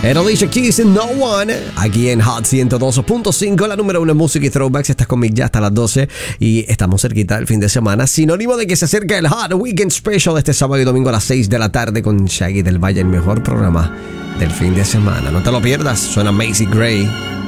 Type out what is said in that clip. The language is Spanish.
Era Alicia Keys en No One, aquí en Hot 102.5, la número 1 en música y throwbacks. Estás conmigo ya hasta las 12 y estamos cerquita del fin de semana. Sinónimo de que se acerca el Hot Weekend Special este sábado y domingo a las 6 de la tarde con Shaggy del Valle, el mejor programa del fin de semana. No te lo pierdas, suena Macy Gray.